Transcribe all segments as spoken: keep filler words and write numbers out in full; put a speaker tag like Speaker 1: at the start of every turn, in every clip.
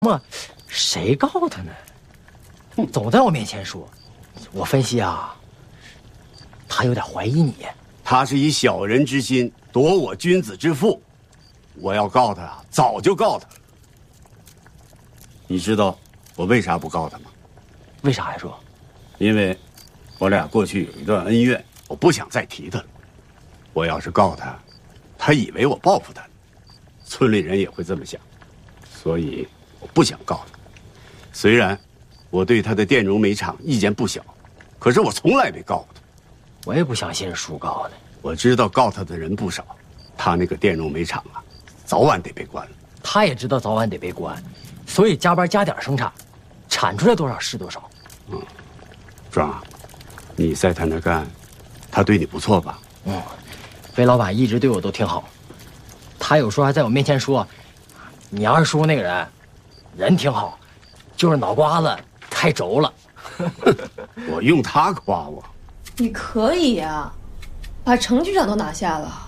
Speaker 1: 么谁告他呢？总在我面前说，我分析啊，他有点怀疑你。
Speaker 2: 他是以小人之心夺我君子之腹，我要告他，早就告他了。你知道我为啥不告他吗？
Speaker 1: 为啥呀？说，
Speaker 2: 因为我俩过去有一段恩怨，我不想再提他了。我要是告他，他以为我报复他，村里人也会这么想，所以我不想告他。虽然我对他的电容煤厂意见不小，可是我从来没告过他。
Speaker 1: 我也不相信是叔告的。
Speaker 2: 我知道告他的人不少，他那个电容煤厂啊，早晚得被关了。
Speaker 1: 他也知道早晚得被关，所以加班加点生产，产出来多少是多少。
Speaker 2: 嗯，壮，你在他那干，他对你不错吧？
Speaker 1: 嗯，魏老板一直对我都挺好，他有时候还在我面前说，你二叔那个人，人挺好，就是脑瓜子太轴了。
Speaker 2: 我用他夸我。
Speaker 3: 你可以呀，把程局长都拿下了。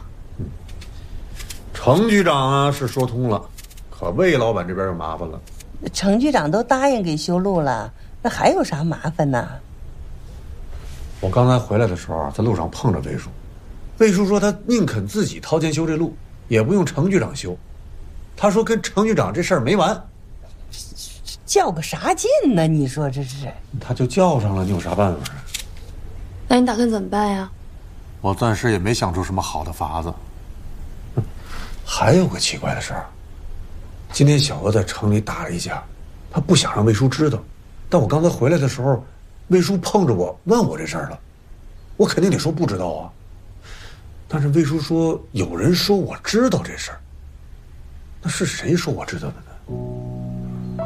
Speaker 4: 程局长啊是说通了，可魏老板这边有麻烦了。
Speaker 5: 程局长都答应给修路了，那还有啥麻烦呢？
Speaker 4: 我刚才回来的时候，在路上碰着魏叔，魏叔说他宁肯自己掏钱修这路，也不用程局长修。他说跟程局长这事儿没完。
Speaker 5: 较个啥劲呢？你说这是？
Speaker 4: 他就较上了，你有啥办法？
Speaker 3: 那你打算怎么办呀？
Speaker 4: 我暂时也没想出什么好的法子。还有个奇怪的事儿，今天小娥在城里打了一架，他不想让魏叔知道，但我刚才回来的时候，魏叔碰着我问我这事儿了，我肯定得说不知道啊。但是魏叔说有人说我知道这事儿，那是谁说我知道的呢？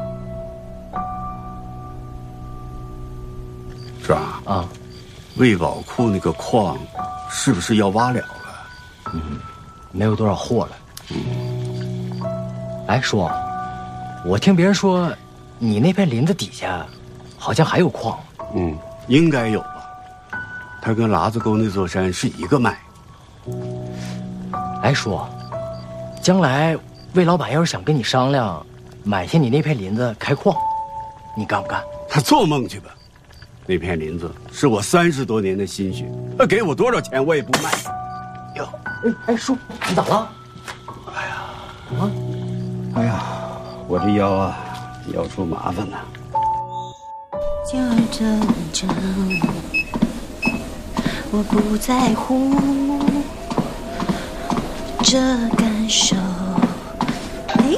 Speaker 2: 壮
Speaker 1: 啊，
Speaker 2: 魏宝库那个矿是不是要挖了了？
Speaker 1: 嗯，没有多少货了。嗯，哎，叔，我听别人说，你那片林子底下好像还有矿。
Speaker 2: 嗯，应该有吧。它跟喇子沟那座山是一个脉。
Speaker 1: 哎，叔，将来魏老板要是想跟你商量，买下你那片林子开矿，你干不干？
Speaker 2: 他做梦去吧！那片林子是我三十多年的心血，他给我多少钱我也不卖。
Speaker 1: 哟，哎哎，叔，你咋了？
Speaker 2: 哎呀，
Speaker 1: 啊，
Speaker 2: 哎呀，我这腰啊，腰出麻烦了。
Speaker 6: 就这着，我不在乎这感受。哎，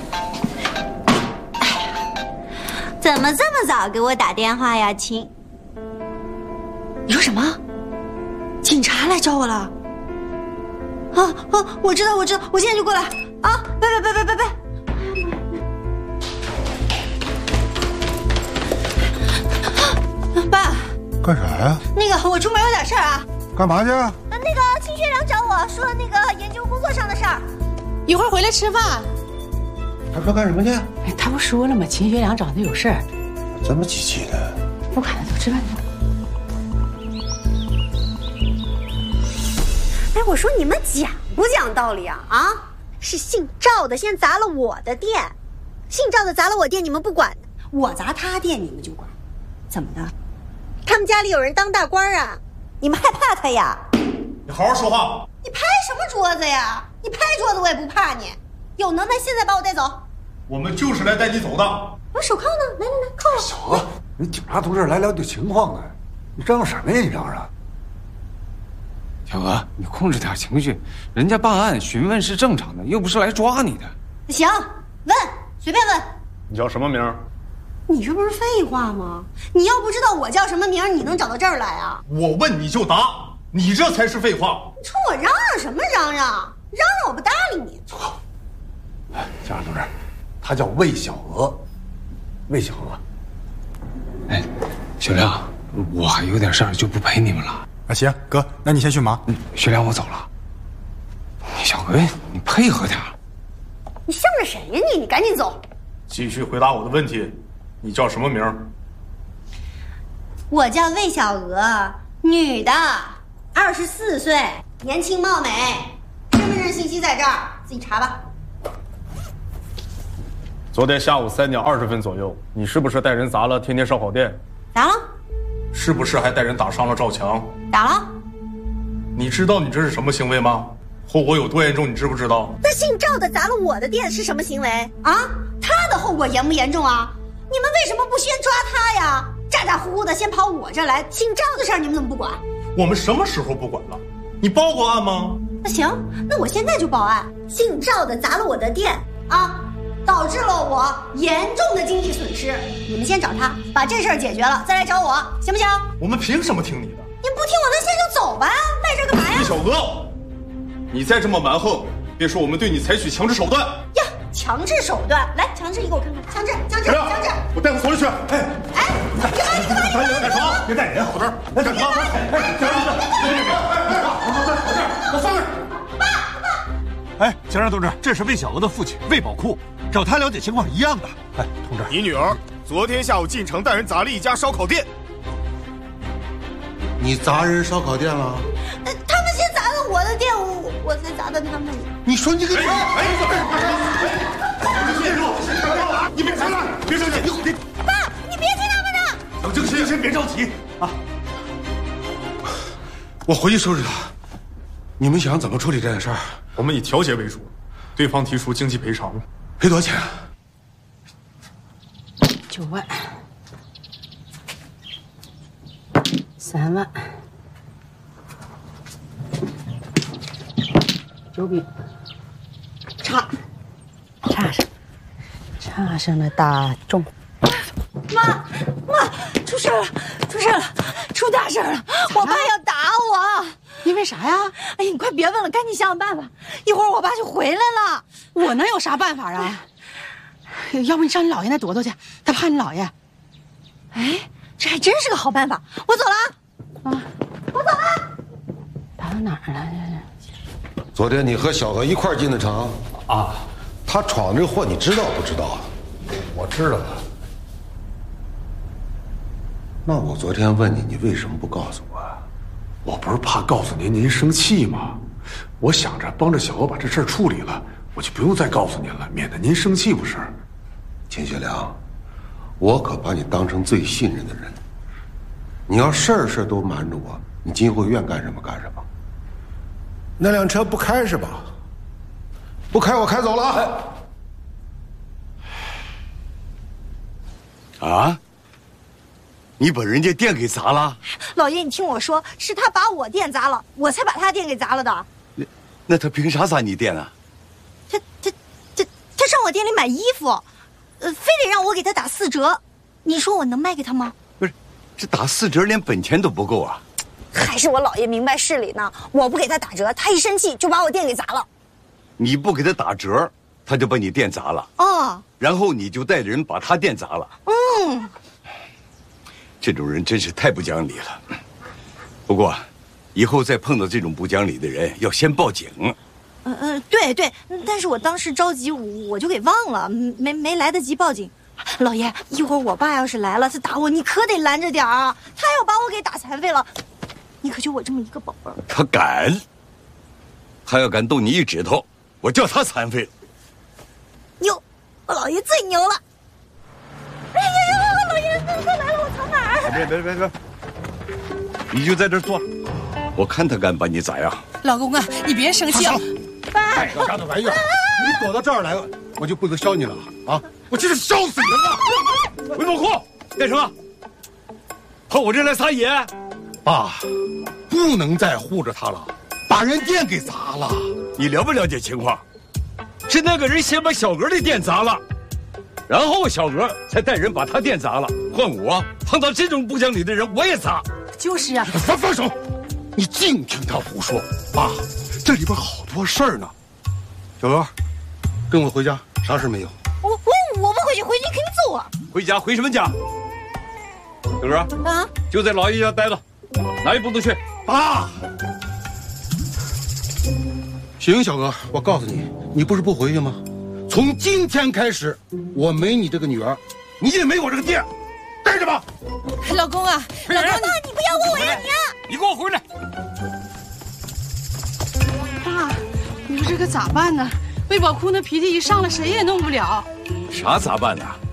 Speaker 6: 哎呀，怎么这么早给我打电话呀，亲？
Speaker 3: 你说什么？警察来找我了？啊啊！我知道，我知道，我现在就过来啊！拜拜拜拜拜拜！爸，
Speaker 7: 干啥呀？
Speaker 3: 那个，我出门有点事儿啊。
Speaker 7: 干嘛去？
Speaker 6: 呃，那个秦学良找我说那个研究工作上的事儿，
Speaker 3: 一会儿回来吃饭。
Speaker 7: 他说干什么去？
Speaker 8: 哎，他不说了吗？秦学良找他有事儿。
Speaker 7: 这么急气的？
Speaker 8: 不管了，走吃饭去。
Speaker 6: 哎，我说你们讲不讲道理啊？啊，是姓赵的先砸了我的店，姓赵的砸了我店，你们不管；我砸他店，你们就管。怎么的？他们家里有人当大官啊，你们害怕他呀？
Speaker 9: 你好好说话。
Speaker 6: 你拍什么桌子呀？你拍桌子我也不怕你。有能耐现在把我带走。
Speaker 9: 我们就是来带你走的。
Speaker 6: 我手铐呢？来来来，铐我。
Speaker 4: 小娥，你警察同志来了解情况呢，你嚷嚷什么呀？你嚷嚷。
Speaker 10: 小娥，你控制点情绪，人家办案询问是正常的，又不是来抓你的。
Speaker 6: 行，问，随便问。
Speaker 9: 你叫什么名？
Speaker 6: 你这不是废话吗？你要不知道我叫什么名，你能找到这儿来啊？
Speaker 9: 我问你就答，你这才是废话。
Speaker 6: 你冲我嚷嚷什么嚷嚷？嚷嚷我不搭理你。
Speaker 4: 走。哎，警察同志，他叫魏小娥，魏小娥。
Speaker 10: 哎，学亮，我还有点事儿，就不陪你们了。
Speaker 7: 啊，行，哥，那你先去忙。
Speaker 10: 嗯，学亮，我走了。小娥，你配合点。
Speaker 6: 你向着谁呀你？你赶紧走。
Speaker 9: 继续回答我的问题，你叫什么名？
Speaker 6: 我叫魏小娥，女的，二十四岁，年轻貌美，身份证信息在这儿，自己查吧。
Speaker 9: 昨天下午三点二十分左右，你是不是带人砸了天天烧烤店？
Speaker 6: 咋了？
Speaker 9: 是不是还带人打伤了赵强？
Speaker 6: 咋了？
Speaker 9: 你知道你这是什么行为吗？后果有多严重，你知不知道？
Speaker 6: 那姓赵的砸了我的店是什么行为啊？他的后果严不严重啊？你们为什么不先抓他呀？咋咋呼呼的先跑我这儿来，姓赵的事儿你们怎么不管？
Speaker 9: 我们什么时候不管了？你报过案吗？
Speaker 6: 那行，那我现在就报案。姓赵的砸了我的店啊，导致了我严重的经济损失。你们先找他，把这事儿解决了，再来找我，行不行？
Speaker 9: 我们凭什么听你的？
Speaker 6: 你不听我，那现在就走吧，赖这儿干嘛呀？
Speaker 9: 李小娥，你再这么蛮横，别说我们对你采取强制手段。
Speaker 6: 呀，强制手段，来，强制你给我看看，强制，强制，强制，
Speaker 9: 我带我所里去。哎
Speaker 6: 哎，你干嘛？你干嘛？你干嘛？
Speaker 9: 干什么？别带人，好点。来，干什么？哎，别别别别！我放这儿。
Speaker 6: 爸爸。
Speaker 11: 哎，警察同志，这是魏小娥的父亲魏宝库，找他了解情况一样的。哎，同志，
Speaker 12: 你女儿昨天下午进城带人砸了一家烧烤店。
Speaker 7: 你砸人烧烤店了？
Speaker 6: 他们先砸了我的店，我我才砸的他们。
Speaker 7: 你说你个……
Speaker 12: 哎哎，你别生气，别生气，你
Speaker 6: 爸，你别听他们的。
Speaker 12: 等静心，先别着急啊。
Speaker 7: 我回去收拾他。你们想怎么处理这件事儿？
Speaker 9: 我们以调解为主，对方提出经济赔偿，
Speaker 7: 赔多少钱？
Speaker 8: 九万。三万，九笔，差，差上，差上了大众。
Speaker 6: 妈妈，出事了，出事了，出大事了！我爸要打我。
Speaker 8: 因为啥呀？
Speaker 6: 哎呀，你快别问了，赶紧想想办法，一会儿我爸就回来了。
Speaker 8: 我能有啥办法啊？要不你上你姥爷那躲躲去，他怕你姥爷。
Speaker 6: 哎，这还真是个好办法，我走了啊！啊，我走了。
Speaker 8: 打到哪儿了？
Speaker 7: 昨天你和小娥一块儿进的城啊？他闯这祸，你知道不知道啊？
Speaker 4: 我知道。
Speaker 7: 那我昨天问你，你为什么不告诉我？
Speaker 4: 我不是怕告诉您您生气吗？我想着帮着小娥把这事儿处理了，我就不用再告诉您了，免得您生气不是？
Speaker 7: 秦学良，我可把你当成最信任的人。你要事儿事儿都瞒着我，你今后愿干什么干什么。那辆车不开是吧？不开我开走了啊！
Speaker 2: 啊！你把人家店给砸了？
Speaker 6: 老爷，你听我说，是他把我店砸了，我才把他店给砸了的。
Speaker 2: 那那他凭啥砸你店啊？
Speaker 6: 他他他他上我店里买衣服，呃，非得让我给他打四折。你说我能卖给他吗？
Speaker 2: 不是，这打四折连本钱都不够啊！
Speaker 6: 还是我老爷明白事理呢。我不给他打折，他一生气就把我店给砸了。
Speaker 2: 你不给他打折，他就把你店砸了。
Speaker 6: 哦。
Speaker 2: 然后你就带着人把他店砸了。
Speaker 6: 嗯。
Speaker 2: 这种人真是太不讲理了。不过，以后再碰到这种不讲理的人，要先报警。
Speaker 6: 嗯嗯，对对，但是我当时着急，我就给忘了，没没来得及报警。老爷，一会儿我爸要是来了，他打我，你可得拦着点啊！他要把我给打残废了，你可就我这么一个宝贝儿。
Speaker 2: 他敢，他要敢动你一指头，我叫他残废了。
Speaker 6: 牛，我老爷最牛了！哎呀呀，老爷，他来了，我藏哪儿？
Speaker 2: 别别别别，你就在这坐，我看他敢把你咋样。
Speaker 8: 老公啊，你别生气啊！
Speaker 6: 爸，
Speaker 7: 哎，啥子玩意儿？你躲到这儿来了，我就不能削你了啊！我就是烧死你了！
Speaker 2: 韦宝库，干什么？跑我这来撒野？
Speaker 7: 爸，不能再护着他了，把人店给砸了。
Speaker 2: 你了不了解情况？是那个人先把小娥的店砸了，然后小娥才带人把他店砸了。换我碰到这种不讲理的人，我也砸。
Speaker 8: 就是啊，
Speaker 7: 放放手！你净听他胡说。爸，这里边好多事儿呢。小娥，跟我回家，啥事没有。
Speaker 6: 我我我不回去，回去肯定揍我。
Speaker 2: 回家回什么家？小娥啊，就在老爷家待着，哪也不能去。
Speaker 7: 爸，行，小娥，我告诉你，你不是不回去吗？从今天开始，我没你这个女儿，你也没我这个店，带着吧。
Speaker 8: 老公啊，老公，
Speaker 6: 爸，你不要我，我要你啊！
Speaker 2: 你给我回来！
Speaker 8: 爸，你说这可咋办呢？魏宝库那脾气一上来，谁也弄不了。
Speaker 13: 啥咋办呢？